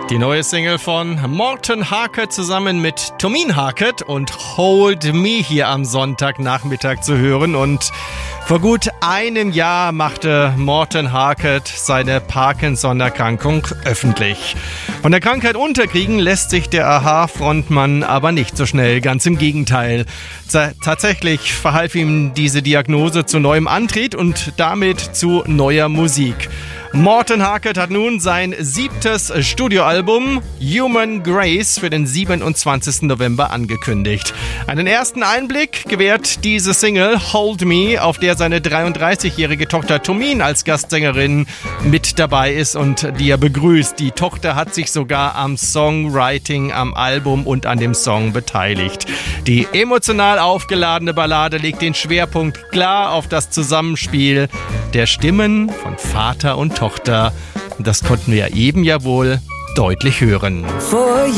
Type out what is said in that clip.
Die neue Single von Morten Harket zusammen mit Tomin Harket und Hold Me hier am Sonntagnachmittag zu hören. Und vor gut einem Jahr machte Morten Harket seine Parkinson-Erkrankung öffentlich. Von der Krankheit unterkriegen lässt sich der a-ha-Frontmann aber nicht so schnell, ganz im Gegenteil. Tatsächlich verhalf ihm diese Diagnose zu neuem Antrieb und damit zu neuer Musik. Morten Harket hat nun sein 7. Studioalbum Human Grace für den 27. November angekündigt. Einen ersten Einblick gewährt diese Single Hold Me, auf der seine 33-jährige Tochter Tomin als Gastsängerin mit dabei ist und die er begrüßt. Die Tochter hat sich sogar am Songwriting, am Album und an dem Song beteiligt. Die emotional aufgeladene Ballade legt den Schwerpunkt klar auf das Zusammenspiel der Stimmen von Vater und Tochter. Das konnten wir eben ja wohl deutlich hören.